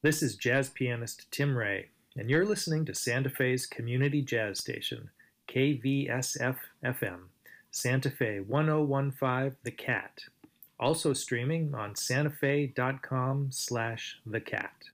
This is jazz pianist Tim Ray, and you're listening to Santa Fe's community jazz station, KVSF-FM, Santa Fe 1015 The Cat, also streaming on santafe.com/thecat.